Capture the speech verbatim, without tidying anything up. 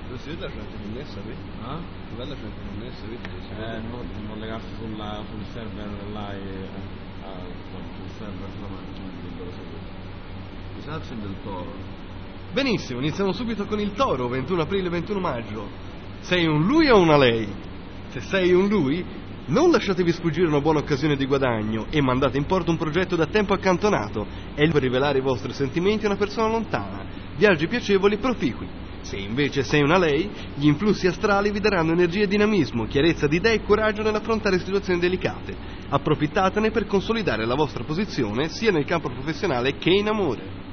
Si vede la gente connessa qui? Ah? Si vede la gente connessa qui? Eh, no, non legato sulla, sul server là e ah, sul server sulla macchina dove sei. Cosa c'è del toro? Benissimo, iniziamo subito con il toro, ventuno aprile, ventuno maggio. Sei un lui o una lei? Se sei un lui, non lasciatevi sfuggire una buona occasione di guadagno e mandate in porto un progetto da tempo accantonato. È il per rivelare i vostri sentimenti a una persona lontana. Viaggi piacevoli e proficui. Se invece sei una lei, gli influssi astrali vi daranno energia e dinamismo, chiarezza di idee e coraggio nell'affrontare situazioni delicate. Approfittatene per consolidare la vostra posizione sia nel campo professionale che in amore.